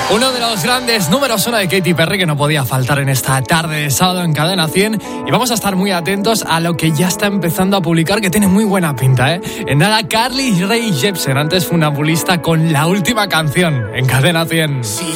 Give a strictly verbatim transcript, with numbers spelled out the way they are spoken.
Uno de los grandes números uno de Katy Perry que no podía faltar en esta tarde de sábado en Cadena cien. Y vamos a estar muy atentos a lo que ya está empezando a publicar, que tiene muy buena pinta, ¿eh? En nada, Carly Rae Jepsen, antes funambulista, con la última canción en Cadena cien. Si